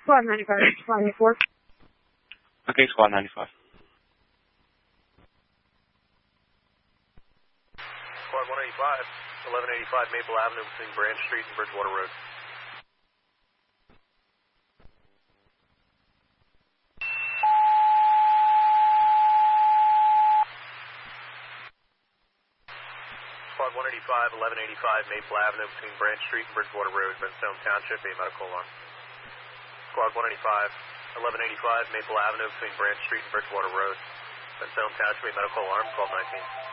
Squad 95, Squad 94. Okay, Squad 95. Squad 185, 1185 Maple Avenue between Branch Street and Bridgewater Road. Squad 185, 1185 Maple Avenue between Branch Street and Bridgewater Road, Benstone Township, a medical alarm. Squad 185, 1185 Maple Avenue between Branch Street and Bridgewater Road, Benstone Township, a medical alarm, 1219.